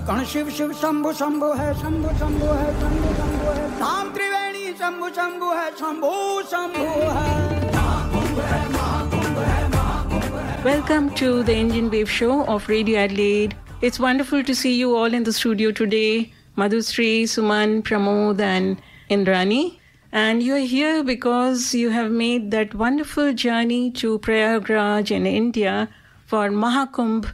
गण शिव शिव शंभु शंभु है, शंभु शंभु है, शंभु शंभु है, धाम त्रिवेणी शंभु शंभु है, शंभु शंभु है। Welcome to the Indian Wave Show of Radio Adelaide. It's wonderful to see you all in the studio today. Madhusri, Suman, Pramod and Indrani. And you're here because you have made that wonderful journey to Prayagraj in India for Mahakumbh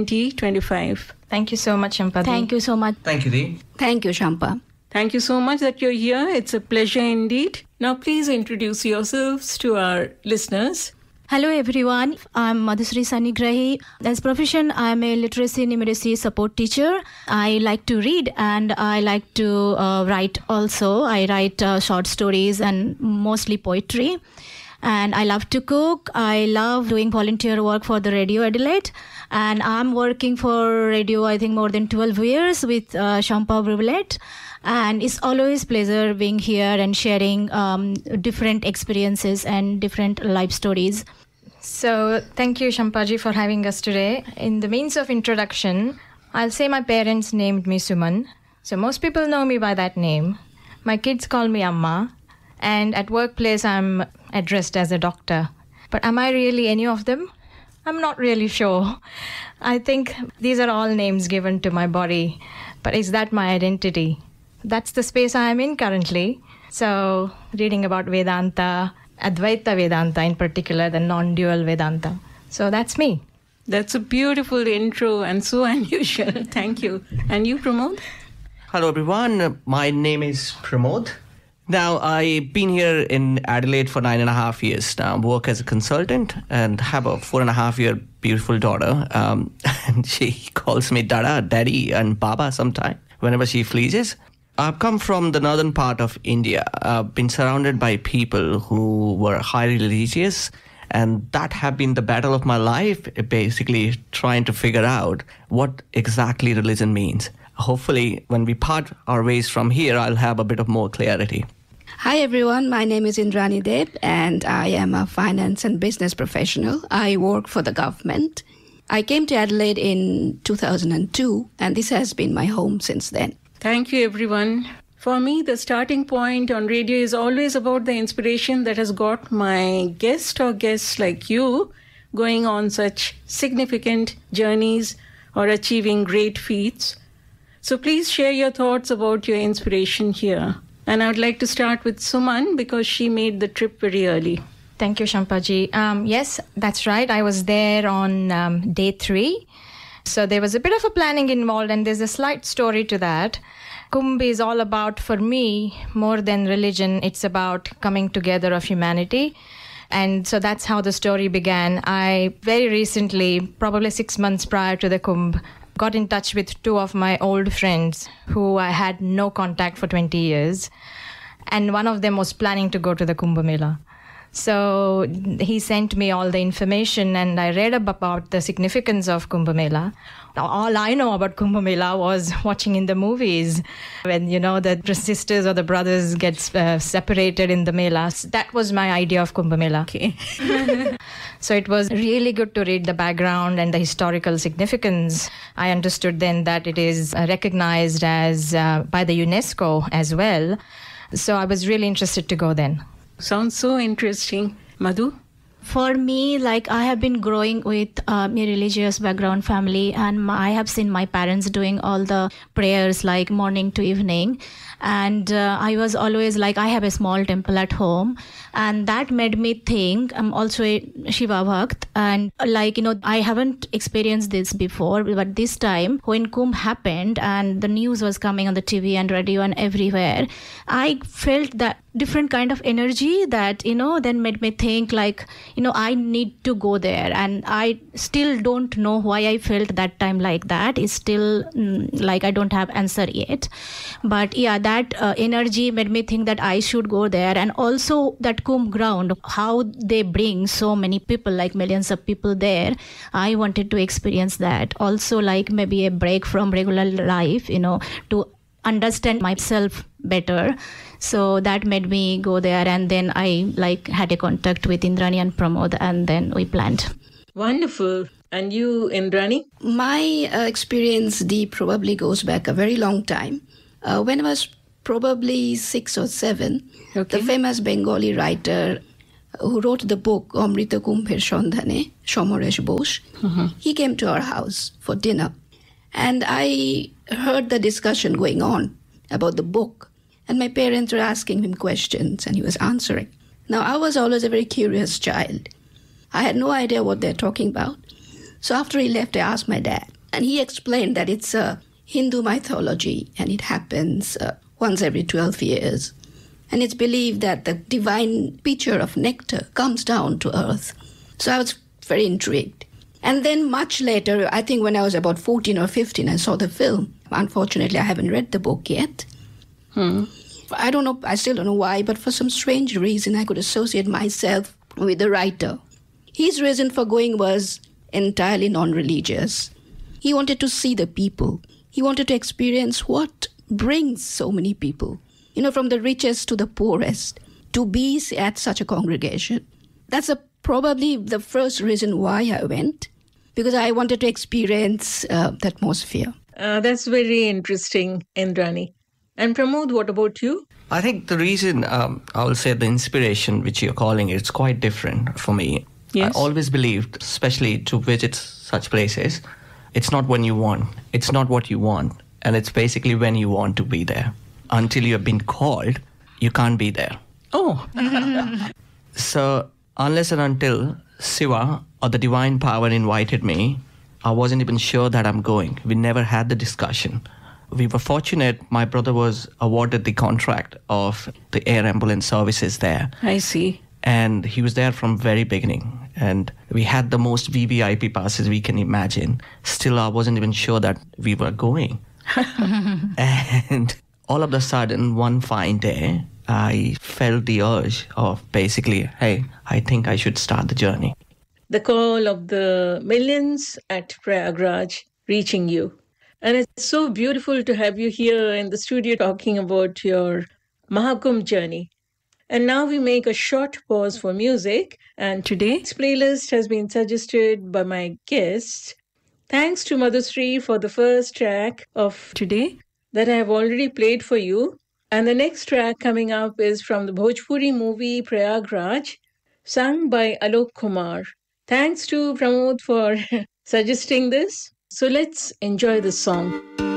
2025. Thank you so much, Shampa. Thank you so much. Thank you, Dee. Thank you, Shampa. Thank you so much that you're here. It's a pleasure indeed. Now please introduce yourselves to our listeners. Hello everyone, I'm Madhusri Sanigrahi. As profession, I'm a literacy numeracy support teacher. I like to read and I like to write also. I write short stories and mostly poetry. And I love to cook. I love doing volunteer work for the Radio Adelaide. And I'm working for radio, I think, more than 12 years with Shampa Brubelet. And it's always pleasure being here and sharing different experiences and different life stories. So thank you, Shampaji, for having us today. In the means of introduction, I'll say my parents named me Suman. So most people know me by that name. My kids call me Amma. And at workplace, I'm addressed as a doctor. But am I really any of them? I'm not really sure. I think these are all names given to my body. But is that my identity? That's the space I am in currently. So reading about Vedanta, Advaita Vedanta in particular, the non-dual Vedanta. So that's me. That's a beautiful intro and so unusual. Thank you. And you, Pramod? Hello, everyone. My name is Pramod. Now, I've been here in Adelaide for 9.5 years now, work as a consultant and have a 4.5-year beautiful daughter. And she calls me Dada, Daddy and Baba sometime whenever she pleases. I've come from the northern part of India. I've been surrounded by people who were highly religious, and that have been the battle of my life, basically trying to figure out what exactly religion means. Hopefully, when we part our ways from here, I'll have a bit of more clarity. Hi everyone, my name is Indrani Deb and I am a finance and business professional. I work for the government. I came to Adelaide in 2002 and this has been my home since then. Thank you, everyone. For me, the starting point on radio is always about the inspiration that has got my guest or guests like you going on such significant journeys or achieving great feats. So please share your thoughts about your inspiration here. And I would like to start with Suman because she made the trip very early. Thank you, Shampaji. Yes, that's right. I was there on day 3. So there was a bit of a planning involved and there's a slight story to that. Kumbh is all about, for me, more than religion, it's about coming together of humanity. And so that's how the story began. I very recently, probably 6 months prior to the Kumbh, got in touch with 2 of my old friends who I had no contact for 20 years. And one of them was planning to go to the Kumbh Mela. So he sent me all the information and I read about the significance of Kumbh Mela. All I know about Kumbh Mela was watching in the movies when, you know, the sisters or the brothers get separated in the Melas. That was my idea of Kumbh Mela. Okay. So it was really good to read the background and the historical significance. I understood then that it is recognized as by the UNESCO as well. So I was really interested to go then. Sounds so interesting. Madhu? For me, like I have been growing with a religious background family and I have seen my parents doing all the prayers like morning to evening. And I was always like, I have a small temple at home. And that made me think, I'm also a Shiva Bhakt. And like, you know, I haven't experienced this before. But this time when Kumbh happened and the news was coming on the TV and radio and everywhere, I felt that different kind of energy that, you know, then made me think like, you know, I need to go there. And I still don't know why I felt that time like that. It's still like I don't have answer yet. But yeah, that energy made me think that I should go there. And also that Kumbh ground, how they bring so many people, like millions of people there. I wanted to experience that. Also like maybe a break from regular life, you know, to understand myself better. So that made me go there. And then I like had a contact with Indrani and Pramod and then we planned. Wonderful. And you, Indrani? My experience, Deep, probably goes back a very long time. When I was probably 6 or 7, Okay. the famous Bengali writer who wrote the book Amrita Kumbher Sandhane, Somoresh Bose, he came to our house for dinner. And I heard the discussion going on about the book. And my parents were asking him questions and he was answering. Now, I was always a very curious child. I had no idea what they're talking about. So after he left, I asked my dad. And he explained that it's a Hindu mythology and it happens once every 12 years. And it's believed that the divine pitcher of nectar comes down to earth. So I was very intrigued. And then much later, I think when I was about 14 or 15, I saw the film. Unfortunately, I haven't read the book yet. I don't know, I still don't know why, but for some strange reason, I could associate myself with the writer. His reason for going was entirely non-religious. He wanted to see the people. He wanted to experience what brings so many people, from the richest to the poorest, to be at such a congregation. That's probably the first reason why I went, because I wanted to experience the atmosphere. That's very interesting, Indrani. And Pramod, what about you? I think the reason, I will say the inspiration, which you're calling it, it's quite different for me. Yes. I always believed, especially to visit such places, it's not when you want, it's not what you want, and it's basically when you want to be there. Until you have been called, you can't be there. Oh, So unless and until Shiva or the divine power invited me, I wasn't even sure that I'm going. We never had the discussion. We were fortunate. My brother was awarded the contract of the air ambulance services there. I see. And he was there from very beginning. And we had the most VVIP passes we can imagine. Still, I wasn't even sure that we were going. And all of a sudden, one fine day, I felt the urge of basically, hey, I think I should start the journey. The call of the millions at Prayagraj reaching you. And it's so beautiful to have you here in the studio talking about your Mahakumbh journey. And now we make a short pause for music. And today's playlist has been suggested by my guests. Thanks to Madhusree for the first track of today that I have already played for you. And the next track coming up is from the Bhojpuri movie Prayagraj, sung by Alok Kumar. Thanks to Pramod for suggesting this. So let's enjoy this song.